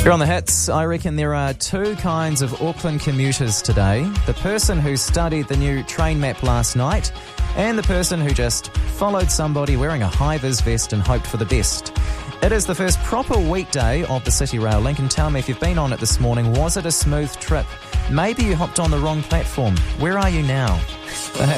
Here on The Hits, I reckon there are two kinds of Auckland commuters today. The person who studied the new train map last night and the person who just followed somebody wearing a high-vis vest and hoped for the best. It is the first proper weekday of the City Rail link, and tell me if you've been on it this morning, was it a smooth trip? Maybe you hopped on the wrong platform. Where are you now? The Hits.